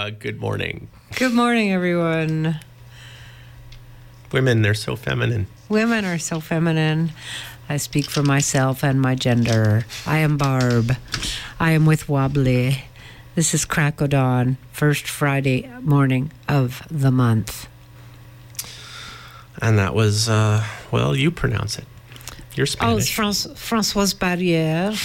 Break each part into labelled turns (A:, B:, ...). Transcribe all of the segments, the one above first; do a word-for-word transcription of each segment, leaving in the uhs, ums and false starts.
A: Uh, good morning.
B: Good morning, everyone.
A: Women, they're so feminine.
B: Women are so feminine. I speak for myself and my gender. I am Barb. I am with Wobbly. This is Crack o' Dawn, first Friday morning of the month.
A: And that was, uh, well, you pronounce it. You're
B: Oh, it's
A: Spanish.
B: Franc- Françoise Barrière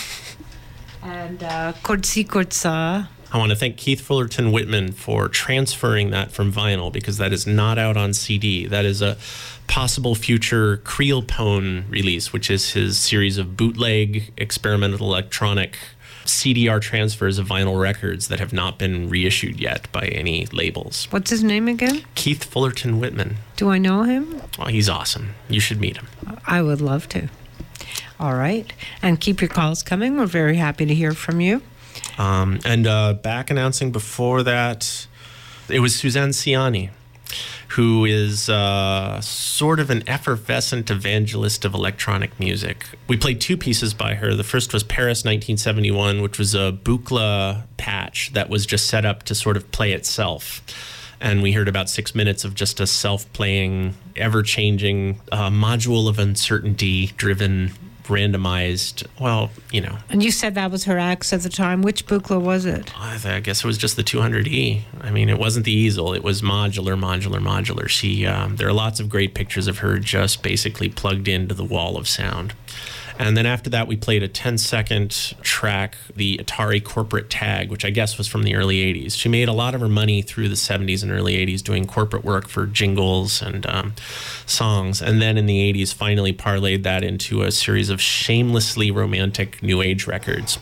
B: and uh, Kortzi Kortza.
A: I want to thank Keith Fullerton Whitman for transferring that from vinyl, because that is not out on C D. That is a possible future Creel Pone release, which is his series of bootleg experimental electronic C D R transfers of vinyl records that have not been reissued yet by any labels.
B: What's his name again?
A: Keith Fullerton Whitman.
B: Do I know him?
A: Oh, he's awesome. You should meet him.
B: I would love to. All right. And keep your calls coming. We're very happy to hear from you.
A: Um, and uh, back announcing before that, it was Suzanne Ciani, who is uh, sort of an effervescent evangelist of electronic music. We played two pieces by her. The first was Paris nineteen seventy-one, which was a Buchla patch that was just set up to sort of play itself. And we heard about six minutes of just a self-playing, ever-changing uh, module of uncertainty-driven, randomized, well, you know.
B: And you said that was her axe at the time. Which Buchla was it?
A: I th- I guess it was just the two hundred E. I mean, it wasn't the easel. It was modular, modular, modular. She, um, there are lots of great pictures of her just basically plugged into the wall of sound. And then after that, we played a ten-second track, the Atari Corporate Tag, which I guess was from the early eighties. She made a lot of her money through the seventies and early eighties doing corporate work for jingles and um, songs. And then in the eighties, finally parlayed that into a series of shamelessly romantic New Age records.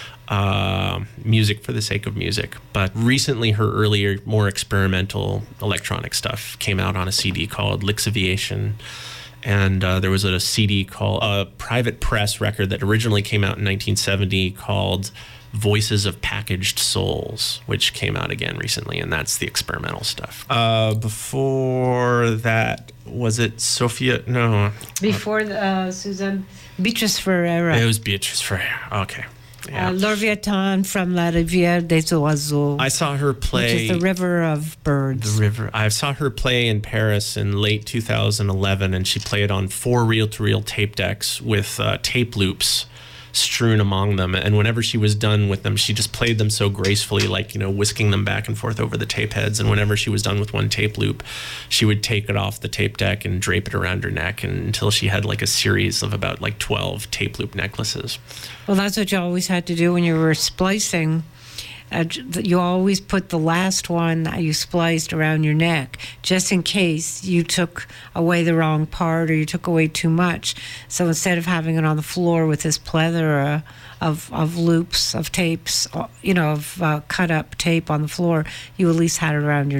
A: Uh, music for the sake of music. But recently, her earlier, more experimental electronic stuff came out on a C D called Lixiviation. And uh, there was a C D called, a Private Press record that originally came out in nineteen seventy called Voices of Packaged Souls, which came out again recently, and that's the experimental stuff. Uh, before that, was it Sophia? No.
B: Before uh, Suzanne Beatrice Ferreira.
A: It was Beatrice Ferreira. Okay. Yeah.
B: Uh, L'Orvietan from La Rivière des Oiseaux.
A: I saw her play...
B: Which is the river of birds.
A: The river. I saw her play in Paris in late two thousand eleven, and she played on four reel-to-reel tape decks with uh, tape loops strewn among them. And whenever she was done with them, she just played them so gracefully, like, you know, whisking them back and forth over the tape heads. And whenever she was done with one tape loop, she would take it off the tape deck and drape it around her neck, and until she had like a series of about like twelve tape loop necklaces.
B: Well, that's what you always had to do when you were splicing. Uh, you always put the last one that you spliced around your neck, just in case you took away the wrong part or you took away too much. So instead of having it on the floor with this plethora of, of loops, of tapes, you know, of uh, cut up tape on the floor, you at least had it around your